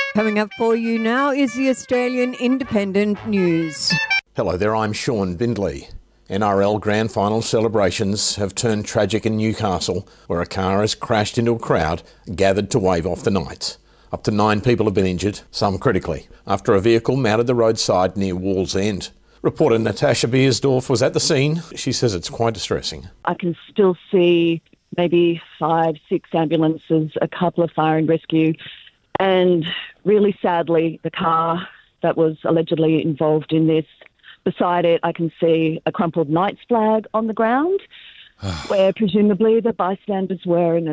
Coming up for you now is the Australian Independent News. Hello there, I'm Sean Bindley. NRL Grand Final celebrations have turned tragic in Newcastle, where a car has crashed into a crowd gathered to wave off the Knights. Up to 9 people have been injured, some critically, after a vehicle mounted the roadside near Wallsend. Reporter Natasha Beersdorf was at the scene. She says it's quite distressing. I can still see maybe 5, 6 ambulances, a couple of fire and rescue, and really sadly, the car that was allegedly involved in this, beside it, I can see a crumpled Knights flag on the ground, where presumably the bystanders were, and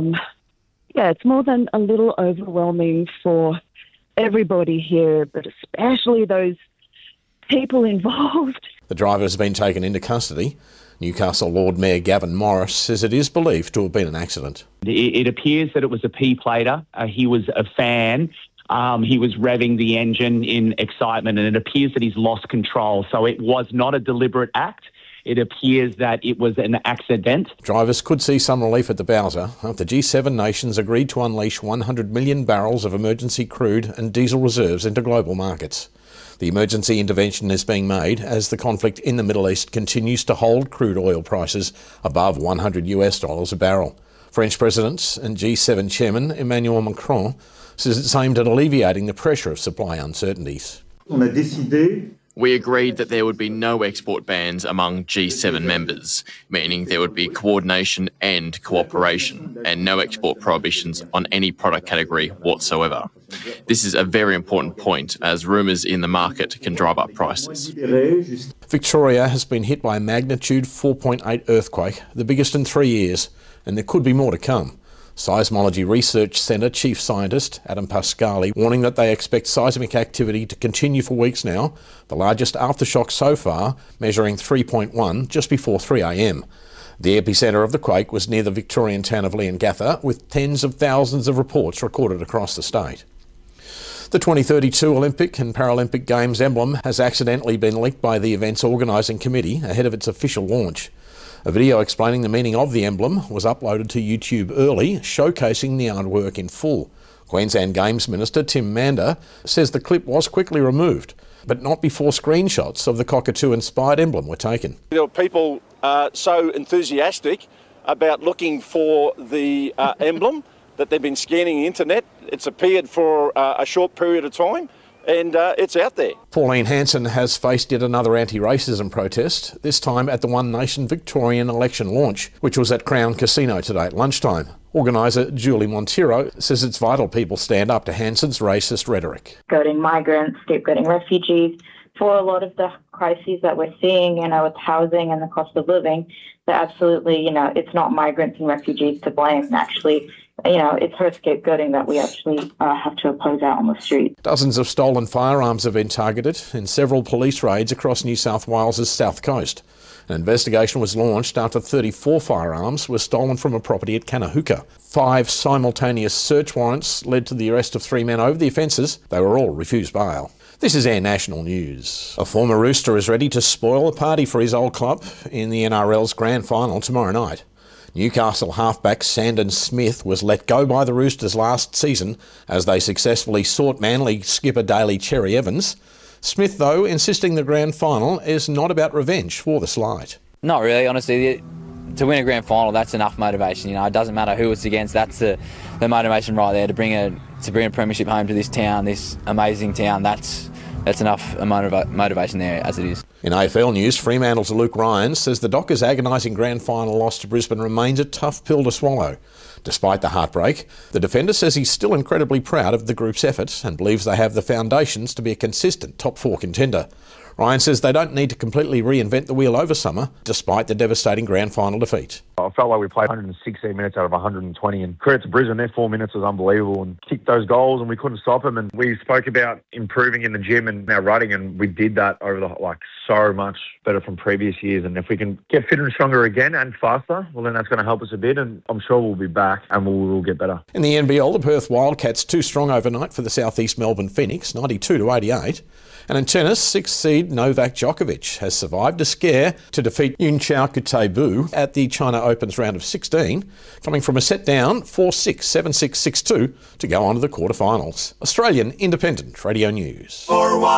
it's more than a little overwhelming for everybody here, but especially those people involved. The driver has been taken into custody. Newcastle Lord Mayor Gavin Morris says it is believed to have been an accident. It appears that it was a P-plater. He was a fan. He was revving the engine in excitement, and it appears that he's lost control. So it was not a deliberate act. It appears that it was an accident. Drivers could see some relief at the Bowser after G7 nations agreed to unleash 100 million barrels of emergency crude and diesel reserves into global markets. The emergency intervention is being made as the conflict in the Middle East continues to hold crude oil prices above $100 a barrel. French President and G7 Chairman Emmanuel Macron says it's aimed at alleviating the pressure of supply uncertainties. We agreed that there would be no export bans among G7 members, meaning there would be coordination and cooperation, and no export prohibitions on any product category whatsoever. This is a very important point, as rumours in the market can drive up prices. Victoria has been hit by a magnitude 4.8 earthquake, the biggest in 3 years, and there could be more to come. Seismology Research Centre Chief Scientist Adam Pascali warning that they expect seismic activity to continue for weeks now, the largest aftershock so far, measuring 3.1 just before 3 a.m. The epicentre of the quake was near the Victorian town of Leongatha, with tens of thousands of reports recorded across the state. The 2032 Olympic and Paralympic Games emblem has accidentally been leaked by the event's organising committee ahead of its official launch. A video explaining the meaning of the emblem was uploaded to YouTube early, showcasing the artwork in full. Queensland Games Minister Tim Mander says the clip was quickly removed, but not before screenshots of the cockatoo-inspired emblem were taken. There were people so enthusiastic about looking for the emblem that they've been scanning the internet. It's appeared for a short period of time, and it's out there. Pauline Hanson has faced yet another anti-racism protest, this time at the One Nation Victorian election launch, which was at Crown Casino today at lunchtime. Organiser Julie Monteiro says it's vital people stand up to Hanson's racist rhetoric. Scapegoating migrants, scapegoating refugees, for a lot of the crises that we're seeing, with housing and the cost of living, that absolutely, it's not migrants and refugees to blame. Actually, it's her scapegoating that we actually have to oppose out on the street. Dozens of stolen firearms have been targeted in several police raids across New South Wales' south coast. An investigation was launched after 34 firearms were stolen from a property at Kanahuka. 5 simultaneous search warrants led to the arrest of 3 men over the offences. They were all refused bail. This is Air National News. A former Rooster is ready to spoil a party for his old club in the NRL's Grand Final tomorrow night. Newcastle halfback Sandon Smith was let go by the Roosters last season as they successfully sought Manly skipper Daly Cherry Evans. Smith, though, insisting the Grand Final is not about revenge for the slight. Not really, honestly. To win a Grand Final, that's enough motivation. It doesn't matter who it's against. That's the motivation right there to bring a premiership home to this town, this amazing town. That's enough motivation there as it is. In AFL news, Fremantle's Luke Ryan says the Dockers' agonising Grand Final loss to Brisbane remains a tough pill to swallow. Despite the heartbreak, the defender says he's still incredibly proud of the group's efforts and believes they have the foundations to be a consistent top 4 contender. Ryan says they don't need to completely reinvent the wheel over summer, despite the devastating Grand Final defeat. I felt like we played 116 minutes out of 120, and credit to Brisbane, their 4 minutes was unbelievable and kicked those goals and we couldn't stop them. And we spoke about improving in the gym and our running, and we did that over so much better from previous years. And if we can get fitter and stronger again and faster, well then that's going to help us a bit, and I'm sure we'll be back and we'll get better. In the NBL, the Perth Wildcats too strong overnight for the South East Melbourne Phoenix, 92-88. And in tennis, 6th seed Novak Djokovic has survived a scare to defeat Yun Chao Kutebu at the China Open's round of 16, coming from a set down 4-6, 7-6, 6-2 to go on to the quarterfinals. Australian Independent Radio News.